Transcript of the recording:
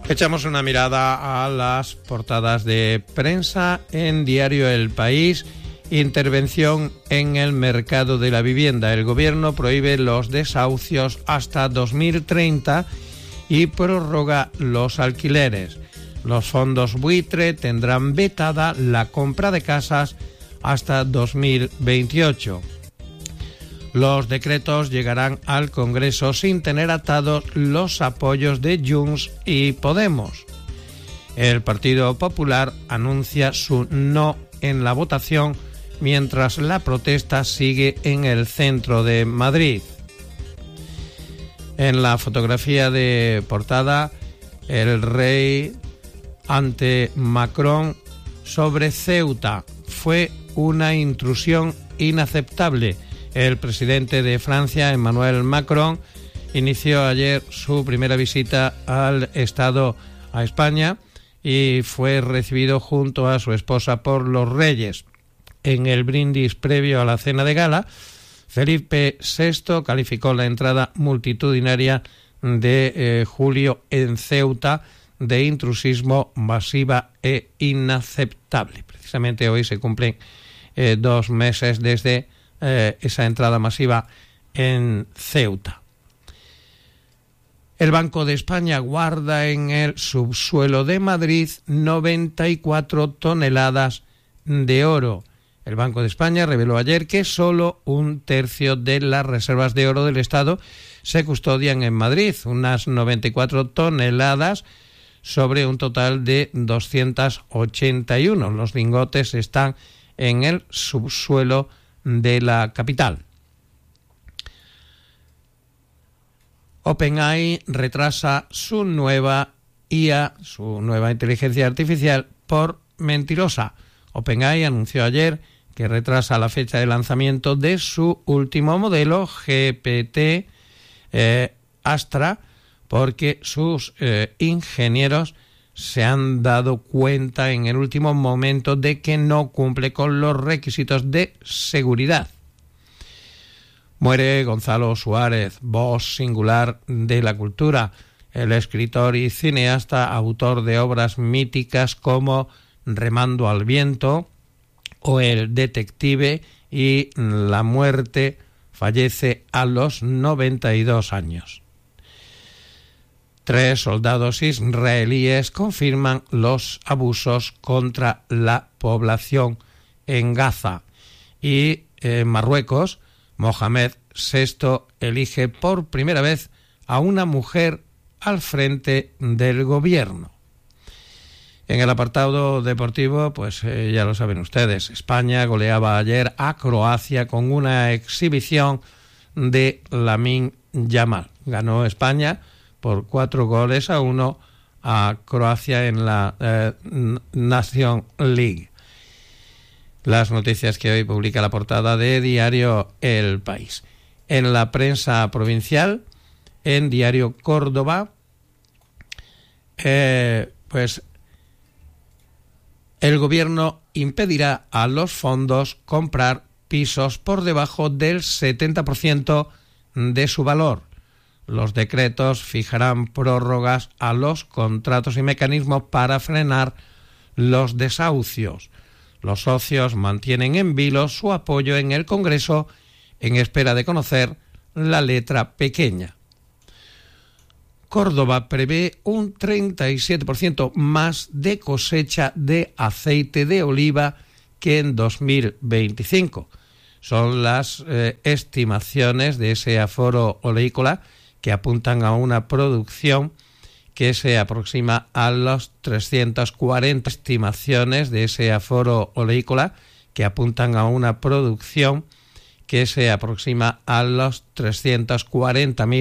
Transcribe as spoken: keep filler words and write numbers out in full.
Echamos una mirada a las portadas de prensa en Diario El País. Intervención en el mercado de la vivienda. El gobierno prohíbe los desahucios hasta dos mil treinta y prorroga los alquileres. Los fondos buitre tendrán vetada la compra de casas hasta dos mil veintiocho. Los decretos llegarán al Congreso sin tener atados los apoyos de Junts y Podemos. El Partido Popular anuncia su no en la votación mientras la protesta sigue en el centro de Madrid. En la fotografía de portada, el rey ante Macron sobre Ceuta. Fue una intrusión inaceptable. El presidente de Francia, Emmanuel Macron, inició ayer su primera visita al Estado a España y fue recibido junto a su esposa por los reyes. En el brindis previo a la cena de gala, Felipe sexto calificó la entrada multitudinaria de eh, julio en Ceuta de intrusismo, masiva e inaceptable. Precisamente hoy se cumplen eh, dos meses desde eh, esa entrada masiva en Ceuta. El Banco de España guarda en el subsuelo de Madrid noventa y cuatro toneladas de oro. El Banco de España reveló ayer que solo un tercio de las reservas de oro del Estado se custodian en Madrid, unas noventa y cuatro toneladas sobre un total de doscientos ochenta y uno. Los lingotes están en el subsuelo de la capital. OpenAI retrasa su nueva I A, su nueva inteligencia artificial, por mentirosa. OpenAI anunció ayer que retrasa la fecha de lanzamiento de su último modelo, G P T eh, Astra, porque sus eh, ingenieros se han dado cuenta en el último momento de que no cumple con los requisitos de seguridad. Muere Gonzalo Suárez, voz singular de la cultura, el escritor y cineasta, autor de obras míticas como Remando al viento o El detective y La muerte. Fallece a los noventa y dos años. Tres soldados israelíes confirman los abusos contra la población en Gaza. Y en Marruecos, Mohamed sexto elige por primera vez a una mujer al frente del gobierno. En el apartado deportivo, pues eh, ya lo saben ustedes, España goleaba ayer a Croacia con una exhibición de Lamine Yamal. Ganó España por cuatro goles a uno a Croacia en la eh, Nation League. Las noticias que hoy publica la portada de Diario El País. En la prensa provincial, en Diario Córdoba, eh, pues el gobierno impedirá a los fondos comprar pisos por debajo del setenta por ciento de su valor. Los decretos fijarán prórrogas a los contratos y mecanismos para frenar los desahucios. Los socios mantienen en vilo su apoyo en el Congreso en espera de conocer la letra pequeña. Córdoba prevé un treinta y siete por ciento más de cosecha de aceite de oliva que en dos mil veinticinco. Son las eh, estimaciones de ese aforo oleícola que apuntan a una producción que se aproxima a los trescientos cuarenta. Estimaciones de ese aforo oleícola que apuntan a una producción que se aproxima a los trescientos cuarenta mil